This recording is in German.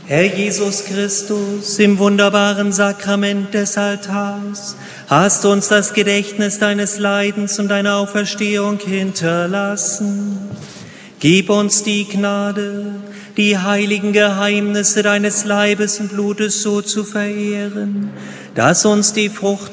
Herr Jesus Christus, im wunderbaren Sakrament des Altars hast du uns das Gedächtnis deines Leidens und deiner Auferstehung hinterlassen. Gib uns die Gnade, die heiligen Geheimnisse deines Leibes und Blutes so zu verehren, dass uns die Frucht